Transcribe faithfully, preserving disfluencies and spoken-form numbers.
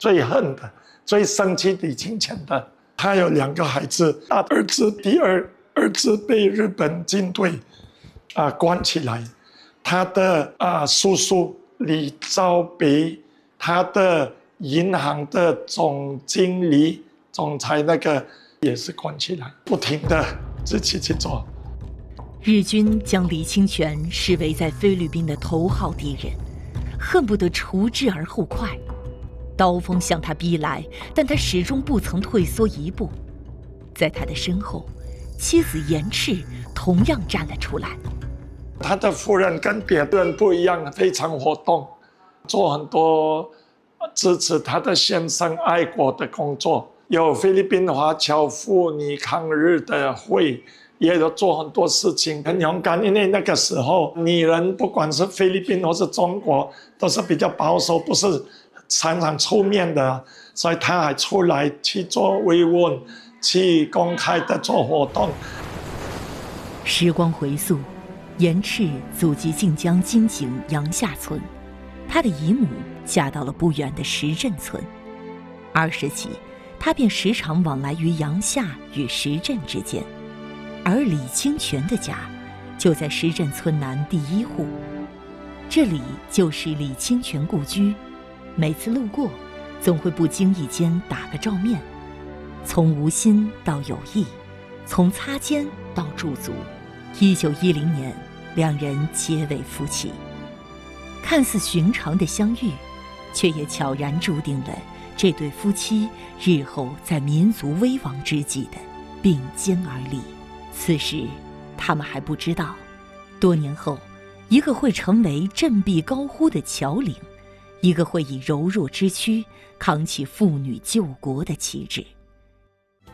最恨的、最生气李清泉的。他有两个孩子，大儿子第二儿子被日本军队啊关起来，他的啊叔叔李兆北，他的银行的总经理、总裁那个也是关起来，不停的自己去做。 日军将李清泉视为在菲律宾的头号敌人，恨不得除之而后快。刀锋向他逼来，但他始终不曾退缩一步。在他的身后，妻子严赤同样站了出来。 他的夫人跟别人不一样，非常活动，做很多支持他的先生爱国的工作。有菲律宾华侨妇女抗日的会，也有做很多事情，很勇敢。因为那个时候，女人不管是菲律宾或是中国，都是比较保守，不是常常出面的，所以他还出来去做慰问，去公开的做活动。 时光回溯，严赤祖籍晋江金井杨下村，他的姨母嫁到了不远的石镇村。儿时起，他便时常往来于杨下与石镇之间，而李清泉的家就在石镇村南第一户，这里就是李清泉故居。每次路过，总会不经意间打个照面，从无心到有意，从擦肩到驻足。一九一零年，两人结为夫妻。看似寻常的相遇，却也悄然注定了这对夫妻日后在民族危亡之际的并肩而立。此时，他们还不知道，多年后，一个会成为振臂高呼的侨领，一个会以柔弱之躯扛起妇女救国的旗帜。